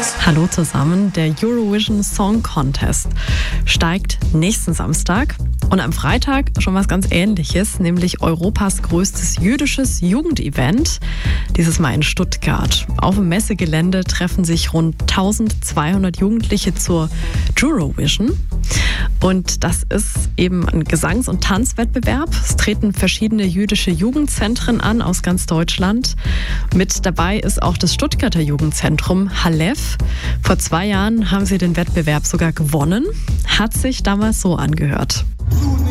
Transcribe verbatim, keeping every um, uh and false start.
Hallo zusammen, der Eurovision Song Contest steigt nächsten Samstag und am Freitag schon was ganz Ähnliches, nämlich Europas größtes jüdisches Jugendevent, dieses Mal in Stuttgart. Auf dem Messegelände treffen sich rund eintausendzweihundert Jugendliche zur Eurovision. Und das ist eben ein Gesangs- und Tanzwettbewerb. Es treten verschiedene jüdische Jugendzentren an aus ganz Deutschland. Mit dabei ist auch das Stuttgarter Jugendzentrum Halef. Vor zwei Jahren haben sie den Wettbewerb sogar gewonnen. Hat sich damals so angehört.